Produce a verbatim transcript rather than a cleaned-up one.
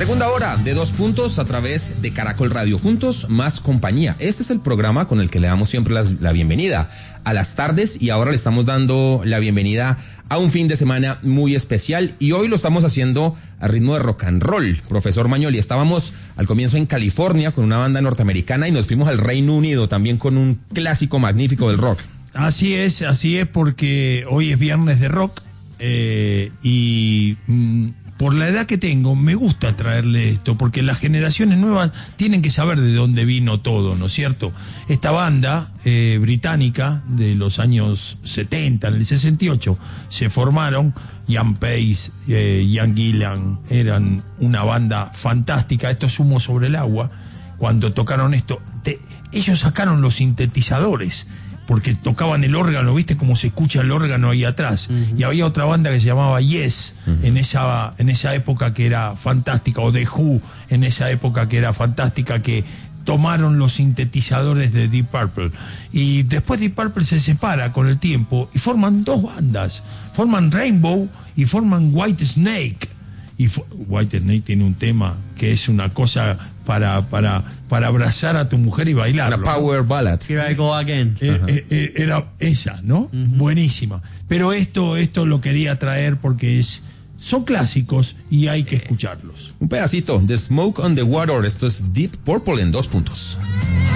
Segunda hora de Dos Puntos a través de Caracol Radio. Juntos, más compañía. Este es el programa con el que le damos siempre las, la bienvenida a las tardes y ahora le estamos dando la bienvenida a un fin de semana muy especial y hoy lo estamos haciendo a ritmo de rock and roll. Profesor Magnoli, estábamos al comienzo en California con una banda norteamericana y nos fuimos al Reino Unido también con un clásico magnífico del rock. Así es, así es porque hoy es viernes de rock eh, y... Mm, por la edad que tengo, me gusta traerle esto, porque las generaciones nuevas tienen que saber de dónde vino todo, ¿no es cierto? Esta banda eh, británica de los años setenta, en el sesenta y ocho, se formaron. Ian Pace, eh, Ian Gillan, eran una banda fantástica. Esto es Humo sobre el agua. Cuando tocaron esto, te, ellos sacaron los sintetizadores, porque tocaban el órgano, ¿viste cómo se escucha el órgano ahí atrás? Uh-huh. Y había otra banda que se llamaba Yes, uh-huh. en esa en esa época que era fantástica, o The Who, en esa época que era fantástica, que tomaron los sintetizadores de Deep Purple. Y después Deep Purple se separa con el tiempo y forman dos bandas. Forman Rainbow y forman White Snake. Y White Snake tiene un tema que es una cosa para para para abrazar a tu mujer y bailar. Una power ballad. Here I go again. Eh, eh, eh, era esa, ¿no? Uh-huh. Buenísima. Pero esto esto lo quería traer porque es son clásicos y hay que escucharlos. Un pedacito de Smoke on the Water. Esto es Deep Purple en Dos Puntos.